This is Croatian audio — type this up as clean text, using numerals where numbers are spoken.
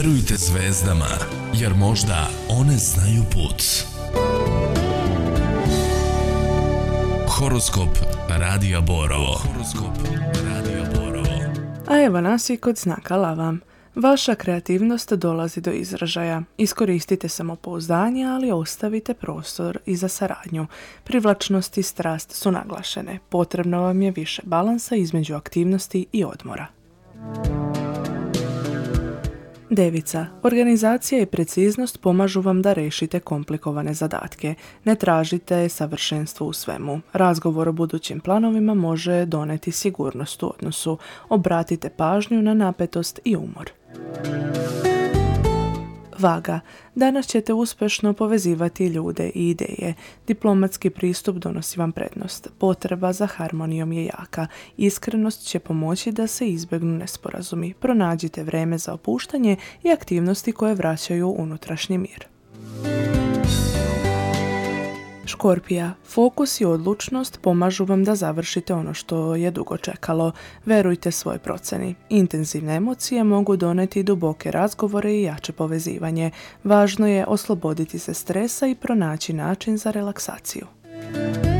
Verujte zvezdama, jer možda one znaju put. Horoskop Radija Borovo. A evo nas i kod znaka Lava. Vaša kreativnost dolazi do izražaja. Iskoristite samopouzdanje, ali ostavite prostor i za saradnju. Privlačnost i strast su naglašene. Potrebno vam je više balansa između aktivnosti i odmora. Devica. Organizacija i preciznost pomažu vam da rešite komplikovane zadatke. Ne tražite savršenstvo u svemu. Razgovor o budućim planovima može doneti sigurnost u odnosu. Obratite pažnju na napetost i umor. Vaga. Danas ćete uspješno povezivati ljude i ideje. Diplomatski pristup donosi vam prednost. Potreba za harmonijom je jaka. Iskrenost će pomoći da se izbjegnu nesporazumi. Pronađite vreme za opuštanje i aktivnosti koje vraćaju unutrašnji mir. Škorpija. Fokus i odlučnost pomažu vam da završite ono što je dugo čekalo. Verujte svoj proceni. Intenzivne emocije mogu doneti duboke razgovore i jače povezivanje. Važno je osloboditi se stresa i pronaći način za relaksaciju.